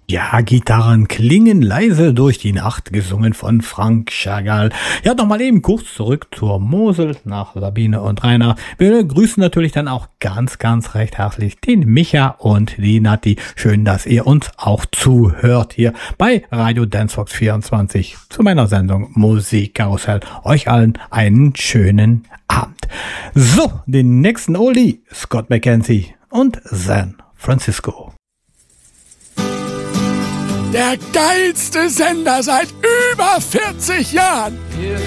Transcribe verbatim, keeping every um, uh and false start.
Ja, Gitarren klingen leise durch die Nacht, gesungen von Frank Chagall. Ja, nochmal eben kurz zurück zur Mosel nach Sabine und Rainer. Wir grüßen natürlich dann auch ganz, ganz recht herzlich den Micha und die Nati. Schön, dass ihr uns auch zuhört hier bei Radio Dancevox vierundzwanzig zu meiner Sendung Musikkarussell. Euch allen einen schönen Abend. So, den nächsten Oldie, Scott McKenzie und San Francisco. Der geilste Sender seit über vierzig Jahren.